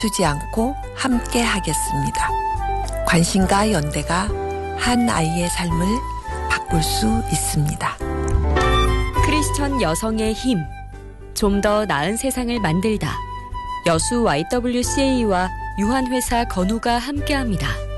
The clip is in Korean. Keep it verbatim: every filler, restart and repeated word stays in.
주지 않고 함께 하겠습니다. 관심과 연대가 한 아이의 삶을 바꿀 수 있습니다. 크리스천 여성의 힘, 좀 더 나은 세상을 만들다. 여수 와이더블유씨에이와 유한회사 건우가 함께합니다.